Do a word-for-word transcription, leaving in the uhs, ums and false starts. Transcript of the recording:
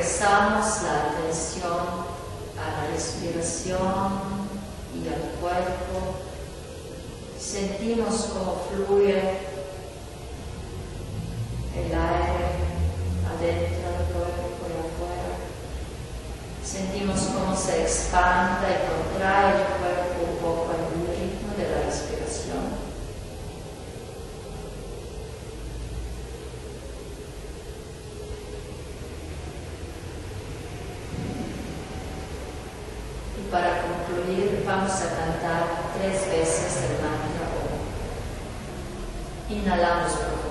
regresamos la atención a la respiración y al cuerpo. Sentimos cómo fluye el aire adentro del cuerpo y afuera. Sentimos cómo se expande y contrae el cuerpo un poco al ritmo de la respiración. Y para concluir vamos a cantar tres veces el mantra Om. Inhalamos profundamente.